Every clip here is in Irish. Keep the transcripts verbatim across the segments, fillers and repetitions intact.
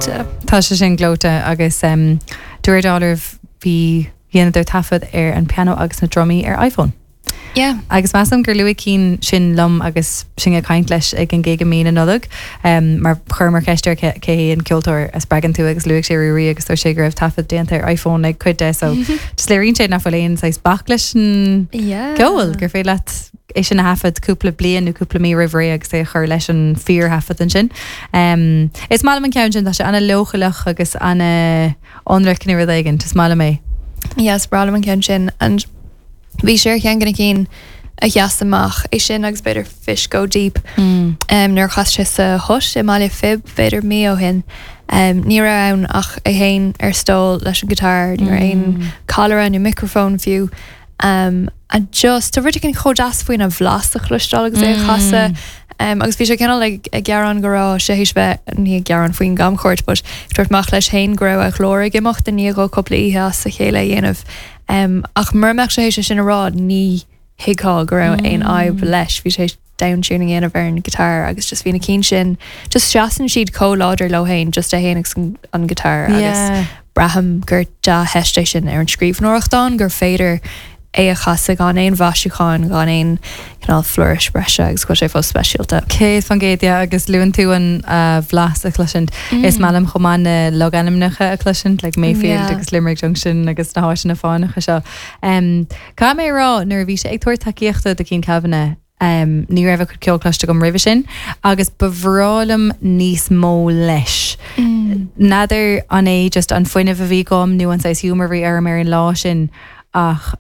glóte. Tá sé sin glóte agus um, dúir dálah bhí dhéanaidir tafad ar an piano agus na drummí ar iPhone. Yeah. Agus meam gur luigh cín sin lom agus sin a caiint leis ag an géige mí anodug um, mar chumar ceiste cé an ciltóir as bregan tú agus luigh sé rií agus tó sé gur bh tafad déanta ar iPhone ag chuide so just léironn sé nach bhfuil éon bach leis an ceil gur fé leat é sin na hafad cúpla blian nó cúpla mí rihrí agus é chur leis an fíor hafad an sin. Um, is mála an ceann sin tá sé anna lochalach agus anna onreicní ru aigen, tus mála mé. Yes, brala an ceann sin and bhí sér cean gana cín a gheas amach é sin agus beidir fish go deep mm. um, nuair chas sé sa hus i máile fib beidir mí ó hin um, ní ra ann ach a héin ar stól leis an gitar ní ra aon cálara nó microphone fiú um, a just tá bhirte cin chodas faoin a bhlas a chlustal agus é chasa um, agus bhí sé cinna le a gearan gorá sé hís bheith ní gearan faoin gamchort but tuairtach leis hain go raibh a chlóra gimocht a ní go coppla ihe sa chéile dhéanamh um, ach marmeach sé sé sin a rád ní hiá go raibh aon aib leis bhí sé downtuning in a bhar an guitar agus just bhína cín sin just seaan siad có-láidir lo hain just a héananig an guitar agus braham gur de heistéis sin ar an scríbhnóireachtáin gur féidir é a chasa gan éon bhaisiúcháin gan éon cinál flourish breise agus go sé fó speisialta. Céad fan géad agus luúan tú an bhlas a cluisiint. Is málam chomán na loganimnecha a cluisiint, like Mayfield agus Limerick Junction agus na háis na fánacha seo. Um, Cá mé rá nuair bhí sé ag tuair takeíochta de cín cabhanna um, ní raibh chu ceolclaiste gom ribh sin agus bhrálam níos mó leis. Mm. Nadidir an é just an foioine bh bhí gom nu an sais humorhí ar mar an lá sin ach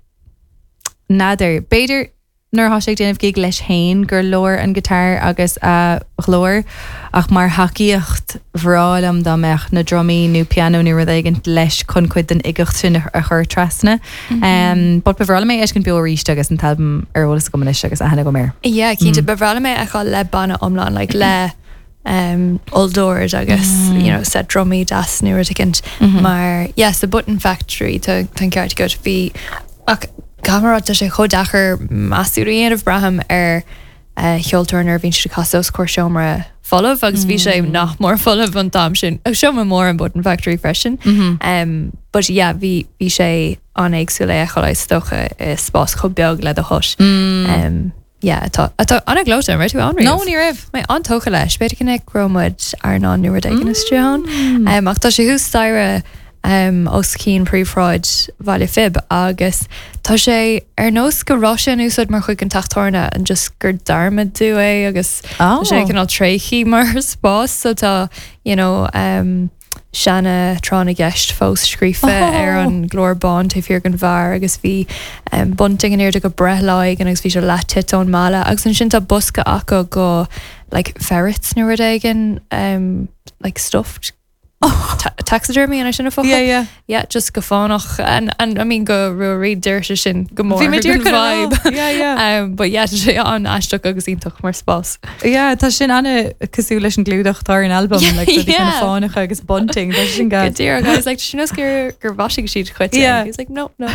nadidir beidir nuair há sé déanamh gig leis hain gur leir an gitar agus a chlór ach mar haíocht bhrálam dá meach na drummí nó piano ní ru aigen leis chun chuid den igecht sin a chur trasna. Bot bhrála mé eis cin beú ríiste agus an talbam arolalas go leis agus a hena go mér. Yeah, cínte bhrála mé a chá le banna omláin like le um, olddoors agus mm. you know, set drummí das ní ru aigen mm-hmm. mar yes, the Button Factory tá ceart go bhí ach Camerad sé chodachar masúíon of Braham ar uh, Heolturner bhín si casos cuairseomra folah agus bhí sé nach mór folah an tam sin ag seomra mór an Button Factory freisin. Mm-hmm. Um, but yeah, bhí bhí sé an éagsú le choláid stocha spás chu beag le a hos. Mm. Um, yeah, atá atá anna glóta right tú anrí. No, ní raibh. Mai antócha leis, beidir cinnig gromud ar ná nuair aigen is teán. Um, ach tá sé hús staire Um, os cín príomhráid bhaile fib agus tá sé ar nós go ráise úsad mar chuig an tachtórna an just gur darmad dú é agus oh. sé cinál tréchi mar spás so tá you know, um, seanna trána gceist fós scrífa oh. ar an glórbán ta fíor an bhar agus bhí um, bunting an ir go brethláig an agus bhí se letit ón mála agus an sin tá busca acu go like ferrets nu aigen um, like stuffed Oh. Ta- taxidermy and I shouldn't have yeah yeah yeah just go fánach and and I mean go read dir sin go more good vibe yeah yeah um, but yeah sé an aisteach agus iontoch mar spás yeah tá sin anna cosú leis an glúdachttar an album yeah, like so yeah. fánach agus bunting tá sin ga dear guys like sin gur gur bhasigh siad chuite yeah he's like no no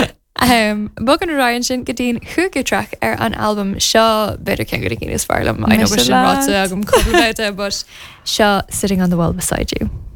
Um, Bug an Ryan sin go dtín chuúge track ar an album seo beidir cean go cínas fearlam I know sin ráta agam cobbleáte but seo Sitting on the Wall Beside You.